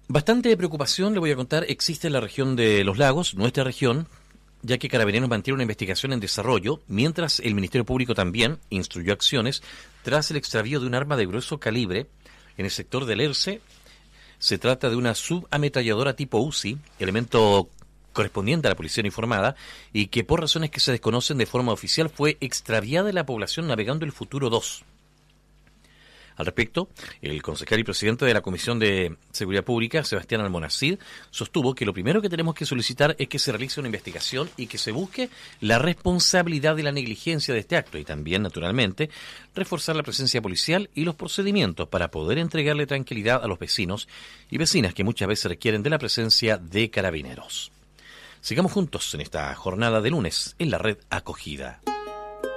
Bastante preocupación, le voy a contar, existe en la región de Los Lagos, nuestra región, ya que Carabineros mantiene una investigación en desarrollo, mientras el Ministerio Público también instruyó acciones tras el extravío de un arma de grueso calibre en el sector del Erce. Se trata de una subametralladora tipo UCI, elemento correspondiente a la policía uniformada, y que por razones que se desconocen de forma oficial fue extraviada en la población navegando el Futuro 2. Al respecto, el concejal y presidente de la Comisión de Seguridad Pública, Sebastián Almonacid, sostuvo que lo primero que tenemos que solicitar es que se realice una investigación y que se busque la responsabilidad de la negligencia de este acto y también, naturalmente, reforzar la presencia policial y los procedimientos para poder entregarle tranquilidad a los vecinos y vecinas que muchas veces requieren de la presencia de carabineros. Sigamos juntos en esta jornada de lunes en la red Acogida.